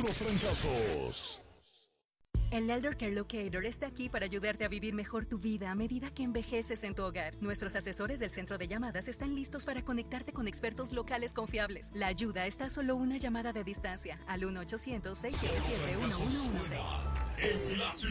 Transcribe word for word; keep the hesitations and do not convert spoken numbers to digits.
los trancazos. El Elder Care Locator está aquí para ayudarte a vivir mejor tu vida a medida que envejeces en tu hogar. Nuestros asesores del centro de llamadas están listos para conectarte con expertos locales confiables. La ayuda está a solo una llamada de distancia al uno ochocientos, seis siete siete, uno uno uno seis.